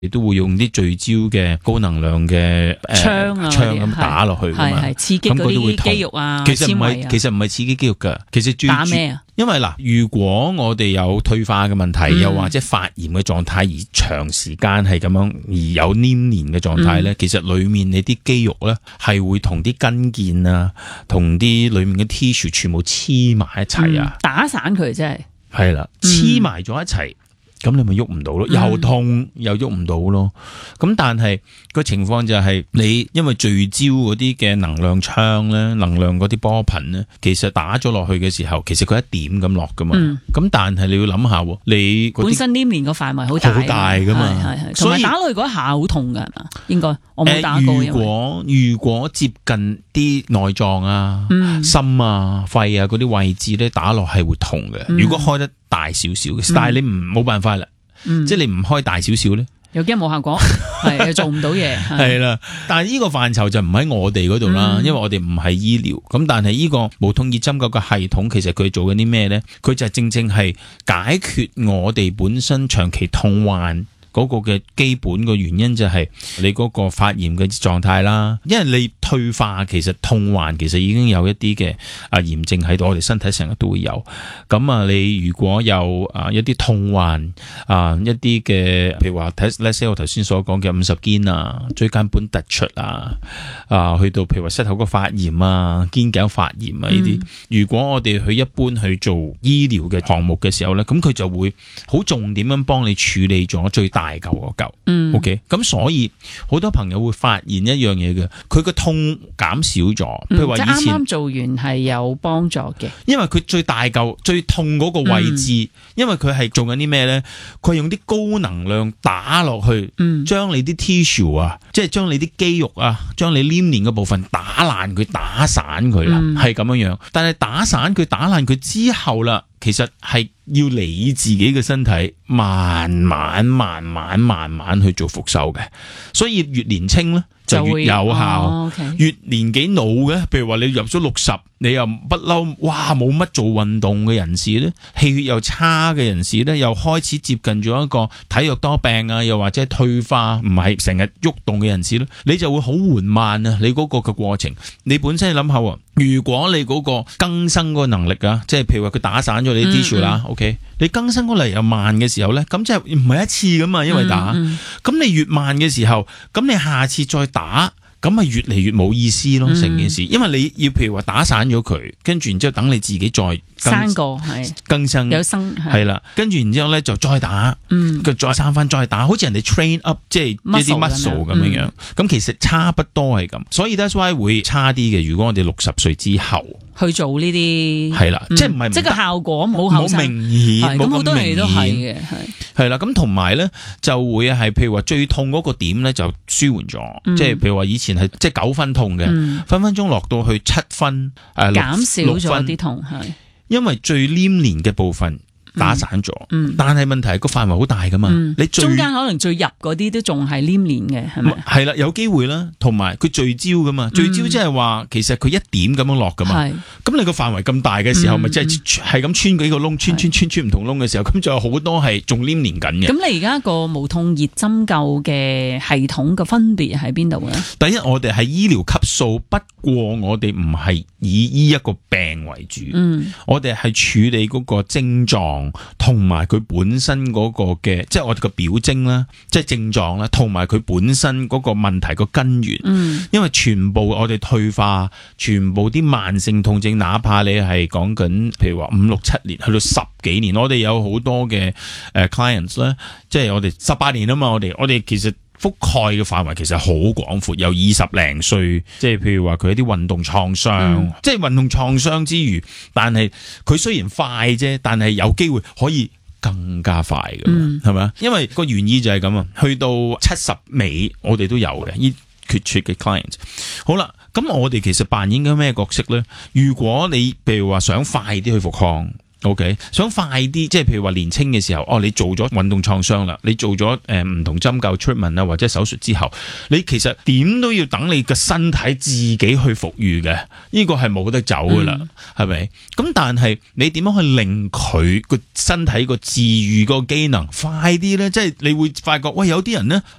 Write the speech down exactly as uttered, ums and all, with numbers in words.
你都會用啲聚焦嘅高能量嘅槍啊槍咁打落去噶嘛， 係係刺激嗰啲肌肉啊， 其實唔係， 纖維啊其實唔係刺激肌肉噶，其實最打咩啊？ 因為嗱，如果我哋有退化嘅問題， 嗯、 又或者發炎嘅狀態，而長時間係咁樣，而有黏連嘅狀態咧，嗯、其實裏面你啲肌肉咧係會同啲筋腱啊，同啲裏面嘅 tissue 全部黐埋一齊啊、 嗯，打散佢真係係啦，黐埋咗一齊。咁你咪喐唔到咯，又痛又喐唔到咯。咁但係個情況就係你因為聚焦嗰啲嘅能量槍咧，能量嗰啲波頻咧，其實打咗落去嘅時候，其實佢一點咁落噶嘛。咁、嗯、但係你要諗下，你本身黏連個範圍好大， 好大噶嘛。 係係，所以打落去嗰一下好痛噶係嘛？應該我冇打過。 呃、如果如果接近啲內臟啊、嗯、心啊、肺啊嗰啲位置咧，打落係會痛嘅。嗯、如果開得大少少嘅，但係你唔冇辦法啦，嗯、即係你唔開大少少咧， 又驚冇效果，係又做唔到嘢， 係啦。但係呢個範疇就唔喺我哋嗰度啦，嗯、因為我哋唔係醫療。咁但係呢個無痛熱針灸嘅系統，其實佢做緊啲咩咧？佢就係正正係解決我哋本身長期痛患嗰個嘅基本嘅原因，就係你嗰個發炎嘅狀態啦。因為你退化，其實痛患其實已經有一啲嘅啊炎症喺度，我哋身體成日都會有。咁啊，你如果有啊一啲痛患啊一啲嘅，譬如話睇 let's say 我頭先所講嘅五十肩啊、椎間盤突出啊，啊去到譬如話膝頭哥發炎啊、肩頸發炎啊呢啲，嗯、如果我哋去一般去做醫療嘅項目嘅時候咧，咁佢就會好重點咁幫你處理咗最大大嚿嗰嚿，嗯，OK，咁所以好多朋友會發現一樣嘢嘅，佢個痛減少咗，譬如話以前啱啱做完係有幫助嘅， 因為佢最大嚿最痛嗰個位置，嗯、因為佢係做緊啲咩咧？佢用啲高能量打落去，嗯，將你啲 tissue 啊，即係將你啲肌肉啊，將你黏連嘅部分打爛佢，打散佢啦，係咁樣樣。但係打散佢、打爛佢之後啦，其實係要你自己嘅身體慢慢、慢慢、慢慢去做復修嘅，所以越年輕咧就越有效， 哦 okay、 越年紀老嘅，譬如話你入咗六十，你又不嬲，哇冇乜做運動嘅人士咧，氣血又差嘅人士咧，又開始接近咗一個體弱多病啊，又或者退化唔係成日喐動嘅人士咧，你就會好緩慢啊，你嗰個嘅過程，你本身你諗下，如果你嗰個更新嗰個能力啊，即係譬如話佢打散咗你啲 tissue 啦，OK，你更新過嚟又慢嘅時候咧，咁即係唔係一次噶嘛，因為打，咁、嗯嗯、你越慢嘅時候，咁你下次再打。咁咪越嚟越冇意思咯，成件事，嗯、因為你要譬如話打散咗佢，跟住然之後等你自己再生過係更新有生係啦，跟住然之後咧就再打，嗯，佢再生翻再打，好似人哋 train up 即係一啲 muscle 咁樣樣，咁、嗯、其實差不多係咁，所以 that's why 會差啲嘅。如果我哋六十歲之後去做呢啲係啦， 嗯、即係唔係即係個效果冇好明顯，冇好多明顯都係嘅，係係啦。咁同埋咧就會係譬如話最痛嗰個點咧就舒緩咗，嗯、即係譬如話以前係即係九分痛嘅，嗯、分分鐘落到去七分，誒減少咗啲痛係， 因為最黏連嘅部分打散咗，嗯、但係問題係個範圍好大噶嘛，嗯、你最中間可能最入嗰啲都仲係黏連嘅，係咪？ 係啦，有機會啦，同埋佢聚焦噶嘛，聚焦即係話其實佢一點咁樣落噶嘛，咁、嗯、你個範圍咁大嘅時候，咪即係係咁穿幾個窿，穿穿穿穿唔同窿嘅時候，咁就有好多係仲黏連緊嘅。 咁你而家個無痛熱針灸嘅系統嘅分別喺邊度咧？ 第一，我哋係醫療級數，不過我哋唔係以醫一個病為主，嗯、我哋係處理嗰個症狀。同埋佢本身嗰個嘅，即係我哋個表徵啦，即係症狀啦，同埋佢本身嗰個問題個根源。嗯，因為全部我哋退化，全部啲慢性痛症，哪怕你係講緊，譬如話五六七年，去到十幾年，我哋有好多嘅誒 clients 咧，即係我哋十八年啊嘛，我哋我哋其實覆蓋嘅範圍其實好廣闊，有二十零歲，即係譬如話佢一啲運動創傷，嗯、即係運動創傷之餘，但係佢雖然快啫，但係有機會可以更加快嘅，係咪啊？因為個原意就係咁啊，去到七十尾，我哋都有嘅，呢缺缺嘅 client。好啦，咁我哋其實扮演緊咩角色咧？如果你譬如話想快啲去復康。OK， 想快啲，即係譬如話年青嘅時候，哦，你做咗運動創傷啦，你做咗誒唔同針灸 treatment 啊或者手術之後，你其實點都要等你個身體自己去復愈嘅，呢個係冇得走噶啦，係咪、嗯？咁但係你點樣去令佢個身體個治愈個機能快啲咧？即係你會發覺，喂，有啲人咧